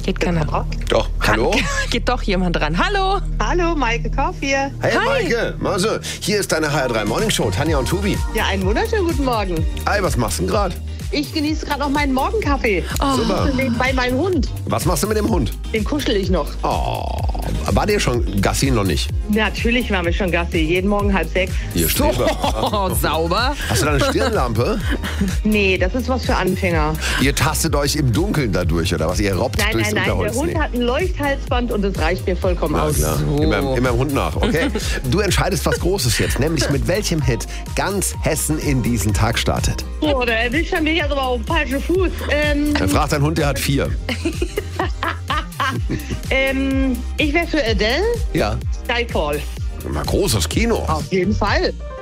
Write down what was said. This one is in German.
Geht keiner ran. Doch, hallo? Geht doch jemand ran. Hallo. Hallo, Maike Kauf hier. Hey Hi. Maike, also, hier ist deine HR3 Morning Show, Tanja und Tobi. Ja, einen wunderschönen guten Morgen. Hi, was machst du denn gerade? Ich genieße gerade noch meinen Morgenkaffee. Super. Bei meinem Hund. Was machst du mit dem Hund? Den kuschel ich noch. Oh, war dir schon Gassi noch nicht? Natürlich waren wir schon Gassi. Jeden Morgen 5:30. Hier steht Oh, sauber. Hast du da eine Stirnlampe? Nee, das ist was für Anfänger. Ihr tastet euch im Dunkeln dadurch, oder was? Ihr robbt Nein, durchs nein, nein. Der Unterholz? Hund hat ein Leuchthalsband und das reicht mir vollkommen Ja, aus. klar. So. Immer im Hund nach, okay? Du entscheidest was Großes jetzt, nämlich mit welchem Hit ganz Hessen in diesen Tag startet. Oh, da erwischt er mich jetzt aber auf den falschen Fuß. Dann fragt dein Hund, der hat 4. Ich wäre für Adele. Ja. Skyfall. Mal großes Kino. Auf jeden Fall.